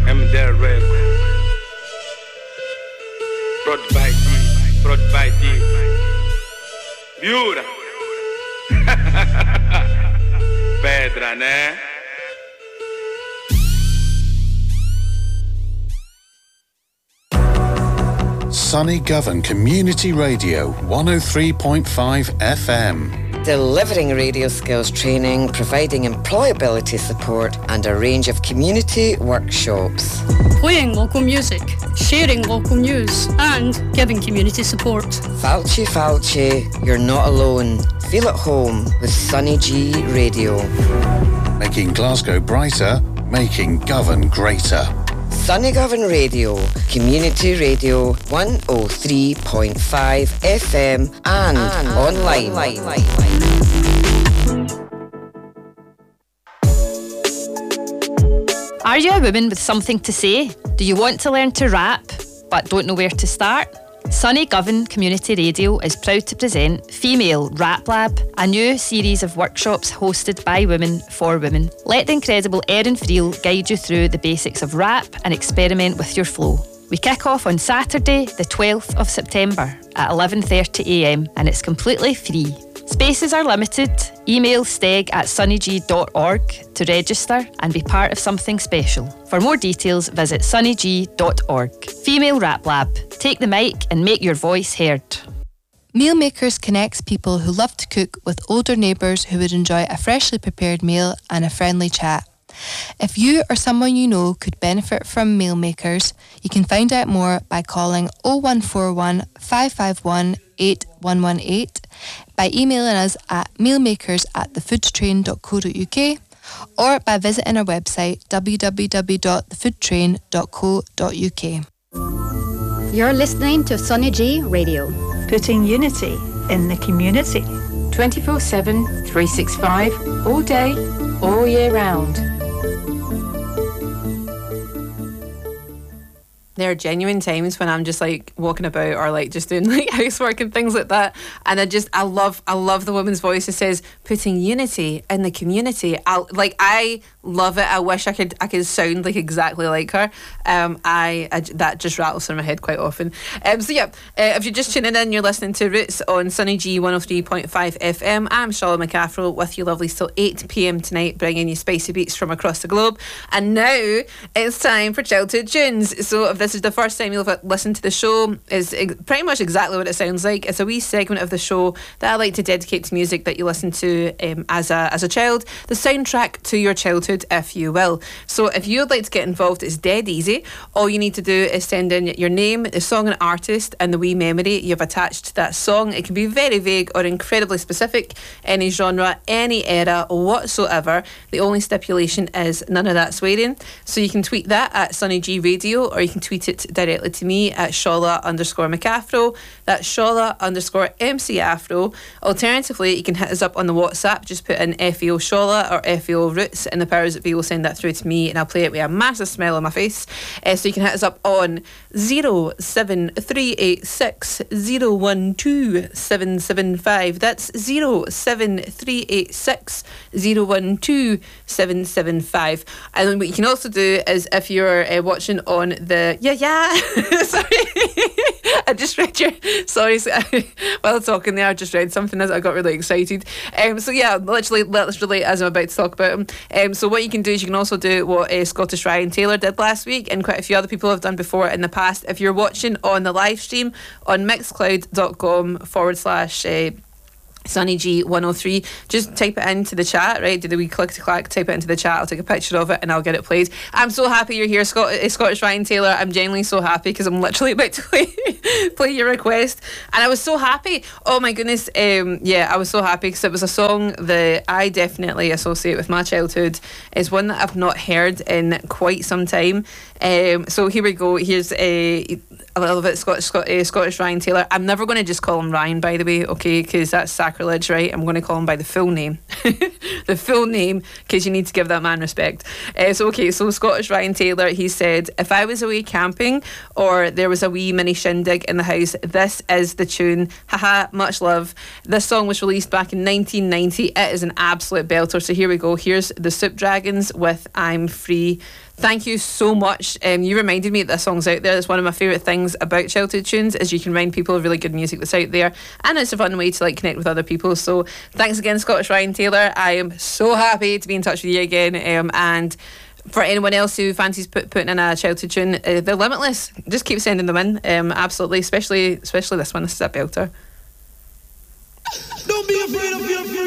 MDR Rap. Brought by D. Viura. Pedra, né? Sunny Govan Community Radio 103.5 FM. Delivering radio skills training, providing employability support and a range of community workshops. Playing local music, sharing local news and giving community support. Falchi, you're not alone. Feel at home with Sunny G Radio. Making Glasgow brighter, making Govan greater. Sunny Govan Radio, Community Radio 103.5 FM and online. Are you a woman with something to say? Do you want to learn to rap but don't know where to start? Sunny Govan Community Radio is proud to present Female Rap Lab, a new series of workshops hosted by women for women. Let the incredible Erin Friel guide you through the basics of rap and experiment with your flow. We kick off on Saturday, the 12th of September at 11:30am and it's completely free. Spaces are limited. Email steg@sunnyg.org to register and be part of something special. For more details, visit sunnyg.org. Female Rap Lab. Take the mic and make your voice heard. Mealmakers connects people who love to cook with older neighbours who would enjoy a freshly prepared meal and a friendly chat. If you or someone you know could benefit from Mealmakers, you can find out more by calling 0141 551 8118, by emailing us at mealmakers@thefoodtrain.co.uk, or by visiting our website www.thefoodtrain.co.uk. You're listening to Sunny G Radio. Putting unity in the community. 24/7, 365, all day, all year round. There are genuine times when I'm just like walking about or like just doing like housework and things like that, and I love the woman's voice who says putting unity in the community. I love it. I wish I could sound like exactly like her. That just rattles through my head quite often. If you're just tuning in, you're listening to Roots on Sunny G 103.5 FM. I'm Charlotte McCaffrell with you lovelies till 8pm tonight, bringing you spicy beats from across the globe. And now it's time for Childhood Tunes. So if this is the first time you'll listen to the show, is pretty much exactly what it sounds like. It's a wee segment of the show that I like to dedicate to music that you listen to as a child, the soundtrack to your childhood, if you will. So if you'd like to get involved, it's dead easy. All you need to do is send in your name, the song and artist, and the wee memory you've attached to that song. It can be very vague or incredibly specific, any genre, any era whatsoever. The only stipulation is none of that swearing. So you can tweet that at Sunny G Radio, or you can tweet it directly to me at Shola_McAfro. That's Shola_MC_Afro. Alternatively, you can hit us up on the WhatsApp. Just put in FEO Shola or FEO Roots, and the powers that be will send that through to me, and I'll play it with a massive smile on my face. So you can hit us up on 07386 012 775. That's 07386 012 775. And then what you can also do is, if you're watching on the sorry, I just read your while talking there, I just read something as I got really excited. Literally as I'm about to talk about them. So what you can do is you can also do what Scottish Ryan Taylor did last week, and quite a few other people have done before in the past. If you're watching on the live stream on mixcloud.com/ Sunny G 103, just type it into the chat, right? Do the wee click to clack, type it into the chat. I'll take a picture of it and I'll get it played. I'm so happy you're here, Scottish Ryan Taylor. I'm genuinely so happy because I'm literally about to play your request, and I was so happy. Oh my goodness, I was so happy because it was a song that I definitely associate with my childhood. It's one that I've not heard in quite some time. So here we go. Here's a little bit Scottish Ryan Taylor. I'm never going to just call him Ryan, by the way, okay, because that's sacrilege, right? I'm going to call him by the full name. The full name, because you need to give that man respect. So Scottish Ryan Taylor, he said, if I was away camping or there was a wee mini shindig in the house, this is the tune. Haha, much love. This song was released back in 1990. It is an absolute belter. So here we go. Here's the Soup Dragons with I'm Free thank you so much. You reminded me that this song's out there. It's one of my favourite things about childhood tunes is you can remind people of really good music that's out there, and it's a fun way to like connect with other people. So thanks again, Scottish Ryan Taylor. I am so happy to be in touch with you again. And for anyone else who fancies putting in a childhood tune, they're limitless. Just keep sending them in. Absolutely, especially this one. This is a belter.